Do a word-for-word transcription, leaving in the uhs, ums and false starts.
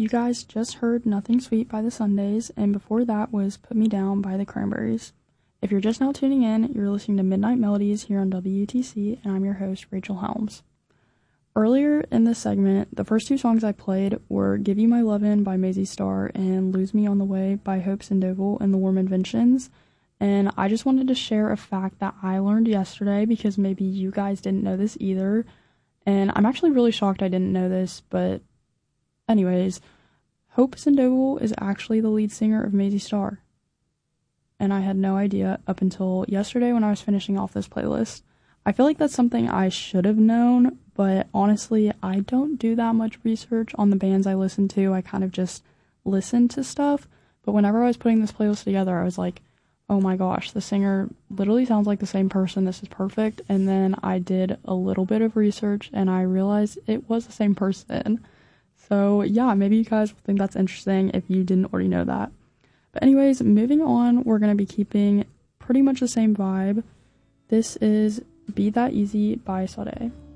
You guys just heard Nothing Sweet by the Sundays, and before that was Put Me Down by the Cranberries. If you're just now tuning in, you're listening to Midnight Melodies here on W U T C, and I'm your host, Rachel Helms. Earlier in this segment, the first two songs I played were Give You My Lovin' by Maisie Starr and Lose Me on the Way by Hope Sandoval and the Warm Inventions. And I just wanted to share a fact that I learned yesterday because maybe you guys didn't know this either. And I'm actually really shocked I didn't know this, but anyways, Hope Sandoval is actually the lead singer of Maisie Starr. And I had no idea up until yesterday when I was finishing off this playlist. I feel like that's something I should have known, but honestly, I don't do that much research on the bands I listen to. I kind of just listen to stuff. But whenever I was putting this playlist together, I was like, oh my gosh, the singer literally sounds like the same person. This is perfect. And then I did a little bit of research and I realized it was the same person. So yeah, maybe you guys will think that's interesting if you didn't already know that. But anyways, moving on, we're going to be keeping pretty much the same vibe. This is Be That Easy by Sade.